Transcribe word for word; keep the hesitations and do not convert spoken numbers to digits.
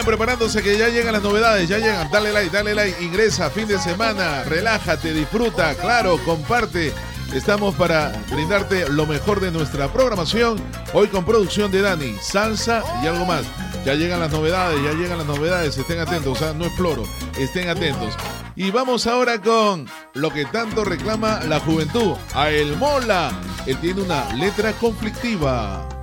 Vayan preparándose que ya llegan las novedades, ya llegan. Dale like, dale like, ingresa, fin de semana, relájate, disfruta, claro, comparte. Estamos para brindarte lo mejor de nuestra programación. Hoy con producción de Dani, salsa y algo más. Ya llegan las novedades, ya llegan las novedades. Estén atentos, o sea, no exploro, estén atentos. Y vamos ahora con lo que tanto reclama la juventud. A El Mola. Él tiene una letra conflictiva.